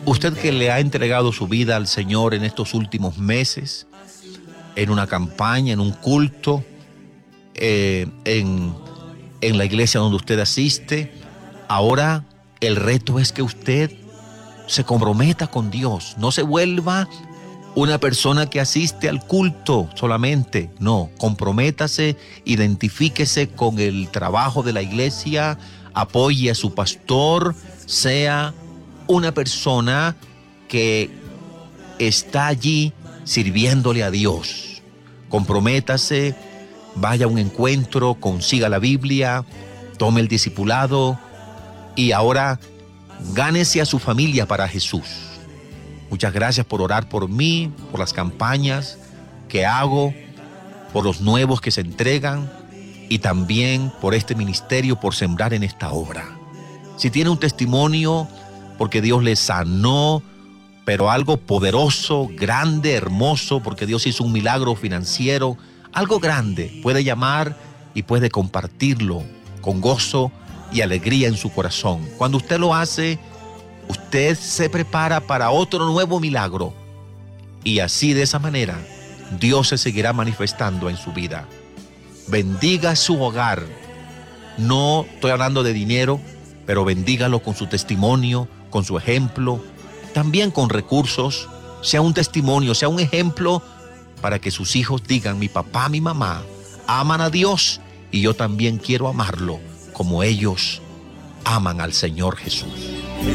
Usted que le ha entregado su vida al Señor en estos últimos meses, en una campaña, en un culto, en la iglesia donde usted asiste, ahora el reto es que usted se comprometa con Dios. No se vuelva una persona que asiste al culto solamente. No, comprométase, identifíquese con el trabajo de la iglesia, apoye a su pastor, sea una persona que está allí sirviéndole a Dios. Comprométase, vaya a un encuentro, consiga la Biblia, tome el discipulado y ahora gánese a su familia para Jesús. Muchas gracias por orar por mí, por las campañas que hago, por los nuevos que se entregan y también por este ministerio, por sembrar en esta obra. Si tiene un testimonio porque Dios le sanó, pero algo poderoso, grande, hermoso, porque Dios hizo un milagro financiero, algo grande, puede llamar y puede compartirlo con gozo y alegría en su corazón. Cuando usted lo hace, usted se prepara para otro nuevo milagro. Y así, de esa manera, Dios se seguirá manifestando en su vida. Bendiga su hogar. No estoy hablando de dinero, pero bendígalo con su testimonio, con su ejemplo, también con recursos. Sea un testimonio, sea un ejemplo para que sus hijos digan: mi papá, mi mamá aman a Dios y yo también quiero amarlo como ellos aman al Señor Jesús.